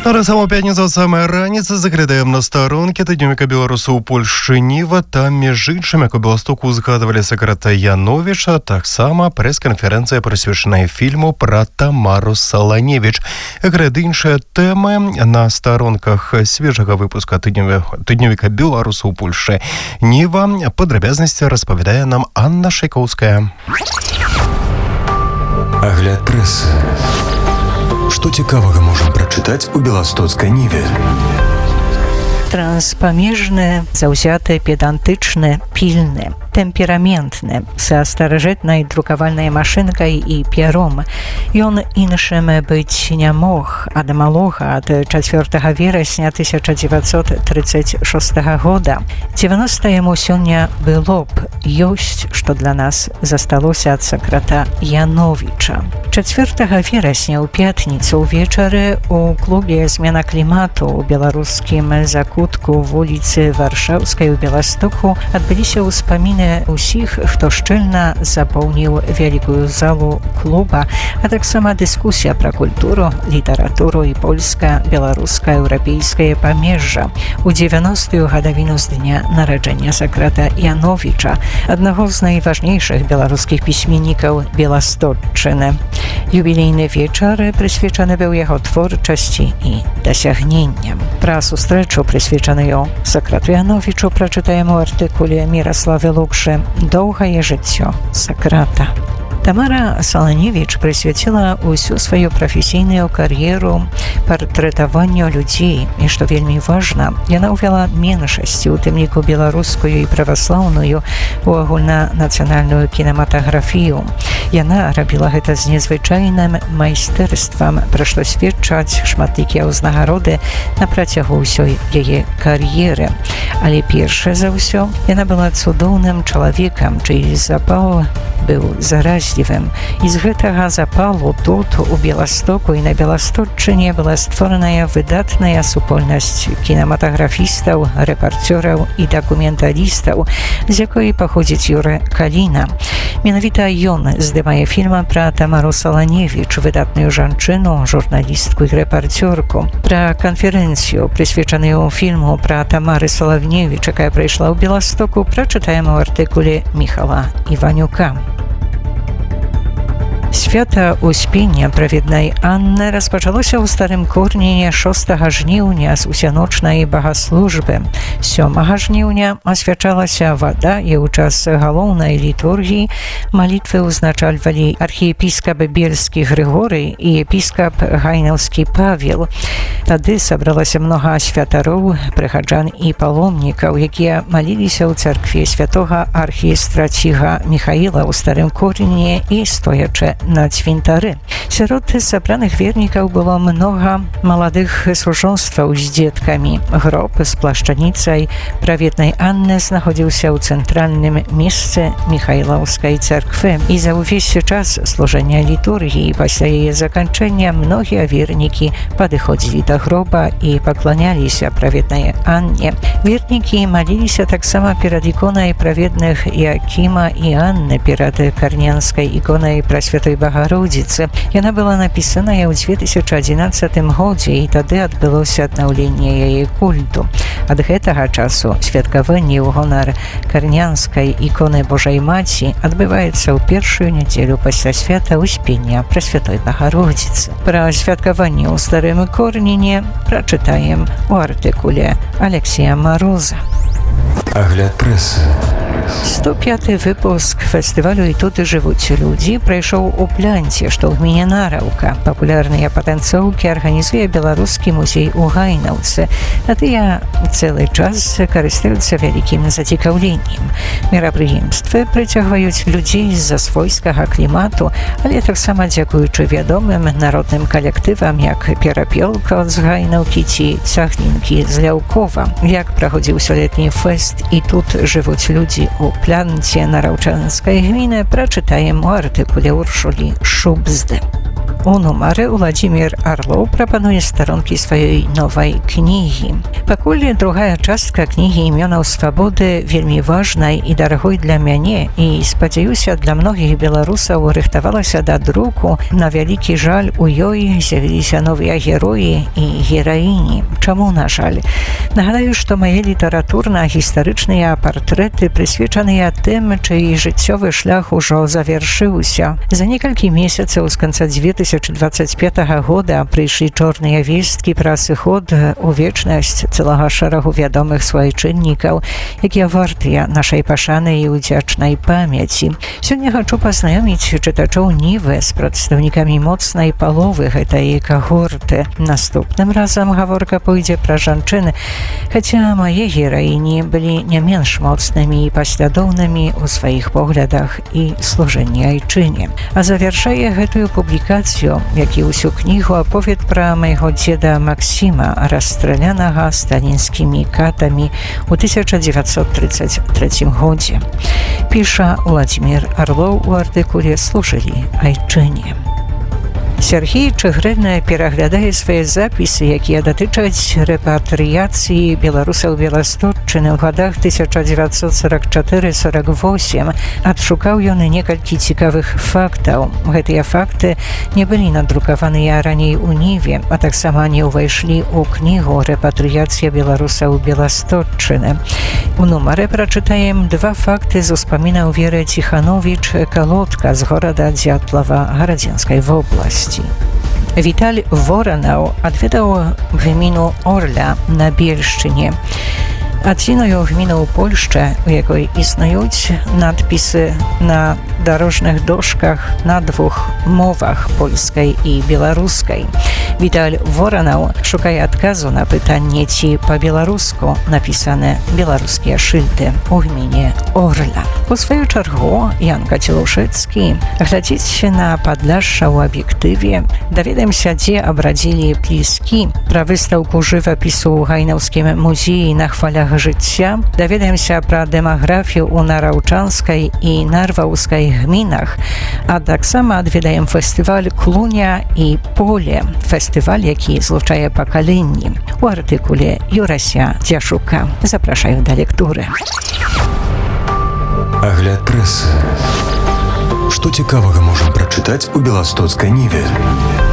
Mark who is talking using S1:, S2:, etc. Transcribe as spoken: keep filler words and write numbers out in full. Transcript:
S1: На саму пятніцу самая раніца заглядаем на старонкі тыднёвіка беларусаў у Польшчы Ніва. Там між іншым, як у Беластоку узгадывалі сакрата Яновіча, таксама прэс-канферэнцыя прысвечаная фільму пра Тамару Саланевіч. Як іншыя тэмы на старонках свежага выпуска тыднёвіка беларусаў у Польшчы Ніва. Падрабязнасці распавядае нам Анна Шайкоўская.
S2: Агляд прэсы. Што цікавага можам прачытаць у беластоцкай Ніве?
S3: Транспамежны, заўзяты, педантычны, пільны, тэмпераментны, са старажытнай друкавальнай машынкай і пером. Ён іншым быць не мог. Ад малога, ад чацвёртага верасня тысяча дзевяцьсот трыццаць шостага года. дзевяноста яму сёння было б, ёсць, што для нас засталося ад сакрата Яновіча. чацвёртага верасня ў пятніцу ўвечары у клубе «Змена клімату» у беларускім закутку вуліцы Варшаўскай у Беластоку адбыліся ўспаміны усіх, хто шчыльна запоўніў вялікую залу клуба, а таксама дыскусія пра культуру, літаратуру і польска-беларуска-еўрапейскае памежжа у дзевяностую гадавіну з дня нараджэння сакрата Яновіча, аднаго з найважнейшых беларускіх пісьменнікаў Беластотчыны. Юбілейны вечар прысвечаны быў яго творчасці і дасягненням. Пра сустрэчу, прысвечаную сакрату Яновічу, прачытаем у артыкуле Міраславы Лукшы «Доўгае жыццё сакрата». Тамара Саланевіч прысвяціла ўсю сваю прафесійную кар'еру партрэтаванню людзей, і, што вельмі важна, яна ўвяла меншасці, у тым ліку беларускую і праваслаўную, у агульнанацыянальную кінематаграфію. Яна рабіла гэта з незвычайным майстэрствам, пра што сведчаць шматлікія ўзнагароды на працягу ўсёй яе кар'еры. Але першае за ўсё, яна была цудоўным чалавекам, чый запал быў заразлівым. І з гэтага запалу тут, у Беластоку і на Беластотчыне, была створаная выдатная супольнасць кінематаграфістаў, рэпарцёраў і дакументалістаў, з якой паходзіць Юрэ Каліна. Менавіта ён здымае фільм пра Тамару Саланевіч, выдатную жанчыну, журналістку і рэпарцёрку. Пра канферэнцыю, прысвечаную фільму пра Тамары Саланевіч, якая прайшла ў Беластоку, прачытаем у артыкуле Міхала Іванюка. Свята Успення праведнай Анны распачалося ў Старым Корніне шостага жніўня з усяночнай багаслужбы. сёмага жніўня асвячалася вада, і ў час галоўнай літургіі малітвы ўзначальвалі архіепіскап Бельскі Грыгорый і епіскап Гайнаўскі Павел. Тады сабралася многа святароў, прыхаджан і паломнікаў, якія маліліся ў царкве святога архістраціга Міхаіла ў Старым Корніне і стоячы на цвінтары. Сярод сабраных вернікаў было многа маладых служонстваў з дзеткамі. Гроб з плашчаніцай праведнай Анны знаходзіўся ў цэнтральным месцы Міхаілаўскай царквы. І за ўвесь час служэння літургіі пасля яе заканчэння многія вернікі падыходзілі да гроба і пакланяліся праведнай Анне. Вернікі маліліся таксама перад іконай праведных Якіма і Анны, перад карнянскай іконай Прасвятой Багародзіцы. Яна была напісаная ў дзве тысячы адзінаццатым годзе, і тады адбылося аднаўленне яе культу. Ад гэтага часу святкаванне ў гонар карнянскай іконы Божай Маці адбываецца ў першую нядзелю пасля свята Успення Прасвятой Багародзіцы. Пра святкаванне ў Старым Корніне прачытаем у артыкуле Алексея Мороза.
S2: Агляд прэсы.
S3: сто пяты выпуск фестывалю «І тут жывуць людзі» прайшоў у Плянце, што ў гміне Нараўка. Папулярныя патанцоўкі арганізуе беларускі музей у Гайнаўцы, а тыя цэлы час карыстаюцца вялікім зацікаўленнем. Мерапрыемствы прыцягваюць людзей з-за свойскага клімату, але таксама дзякуючы вядомым народным калектывам, як Перапёлка з Гайнаўкі ці Цаглінкі з Ляўкова. Як праходзіўся летні фэст «І тут жывуць людзі» у Плянце нараўчанскай гміны, прачытаем у артыкуле Уршулі Шубзды. У нумары Уладзімір Арлоў прапануе старонкі сваёй новай кнігі. Пакуль другая частка кнігі імёнаў свабоды вельмі важнай і дарагой для мяне і, спадзяюся, для многіх беларусаў рыхтавалася да друку, на вялікі жаль у ёй з'явіліся новыя героі і гераіні. Чаму, на жаль? Нагадаю, што мае літаратурна-гістарычныя партрэты прысвечаныя тым, чый жыццёвы шлях ужо завяршыўся. За некалькі месяцаў з канца дзве тысячы дваццаць пятага года прыйшлі чорныя весткі пра сыход у вечнасць цэлага шэрагу вядомых суайчыннікаў, якія вартыя нашай пашаны і удзячнай памяці. Сёння хачу пазнаёміць чытачоў Нівы з прадстаўнікамі моцнай паловы гэтай кагорты. Наступным разам гаворка пойдзе пра жанчын, хаця мае гераіні былі не менш моцнымі і паслядоўнымі ў сваіх поглядах і служэнні айчыне. А завяршае гэтую публікацыю, як і ўсю кнігу, аповед пра майго дзеда Максіма, расстралянага сталінскімі катамі ў тысяча дзевяцьсот трыццаць трэцім годзе. Піша Уладзімір Арлоў у артыкуле «Служылі айчыне». Сергій Чыгрына пераглядае свае запісы, якія датычаць рэпатрыяцыі беларусаў Беластотчыны ў гадах тысяча дзевяцьсот сорок чатыры сорок восемь. Адшукаў ён і некалькі цікавых фактаў. Гэтыя факты не былі надрукаваныя раней у Ніве, а таксама не ўвайшлі ў кнігу «Рэпатрыяцыя беларусаў Беластотчыны». У нумары прачытаем два факты з успамінаў Веры Ціхановіч Калодка з горада Дзятлава Гарадзенскай вобласці. Віталь Воранаў адведаў гміну Орля на Бельшчыне. Адзіную гміну ў Польшчы, у якой існуюць надпісы на дарожных дошках на двух мовах, польскай і беларускай. Віталь Воранаў шукае адказу на пытанне, ці па-беларуску напісаны беларускія шыльды ў гміне Орля. У сваю чаргу Ян Кацілушэцкі глядзіць на Падляшша ў аб'ектыве. Даведаемся, дзе абрадзілі пліскі, пра выстаўку жывапісу ў Гайнаўскім музеі на хвалях жыцця. Даведаемся пра дэмаграфію ў Нараўчанскай і Нарваўскай гмінах, а таксама адведаем фестываль «Клуня і поле», фестываль, які злучае пакаленні. У артыкуле Юрася Дзяшука. Запрашаю да лектуры.
S2: Агляд прэсы. Што цікавага можам прачытаць у Беластоцкай Ніве?